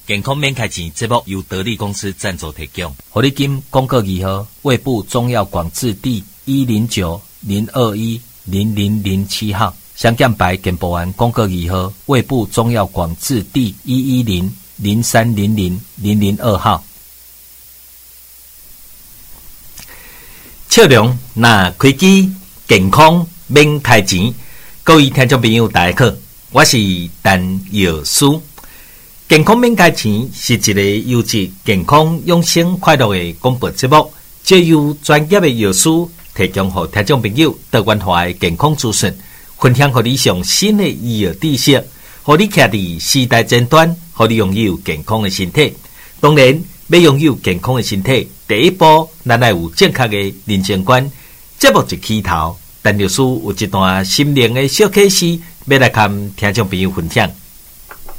健康免开钱节目由得力公司赞助提供。 活力金公告2号，卫部中药广字第109-021-0007号，香港牌健保案公告2号，卫部中药广字第110-0300-002号。 笑容那开机，健康免开钱。各位听众朋友，大家好，我是陈药师。健康免开钱是一个优质健康养生快乐的广播节目，借由专业的药师提供给听众朋友多元化的健康资讯，分享给你上新的医药知识，让你徛在时代尖端，让你拥有健康的身体。当然，要拥有健康的身体，第一步咱要有正确的人生观。节目一起头，陈药师有一段心灵的小启示，要来跟听众朋友分享。